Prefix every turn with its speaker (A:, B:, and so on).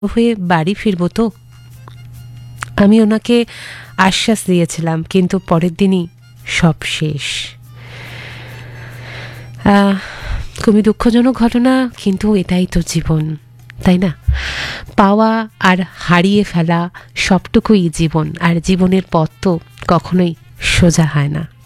A: হয়ে বাড়ি ফিরবো তো। আমি ওনাকে আশ্বাস দিয়েছিলাম, কিন্তু পরের দিনই সব শেষ। খুবই দুঃখজনক ঘটনা, কিন্তু এটাই তো জীবন, তাই না? পাওয়া আর হারিয়ে ফেলা সবটুকুই জীবন, আর জীবনের পথ তো কখনোই সোজা হয় না।